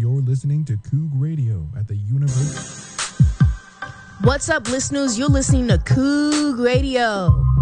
You're listening to Coog Radio at the University. What's up, listeners? You're listening to Coog Radio.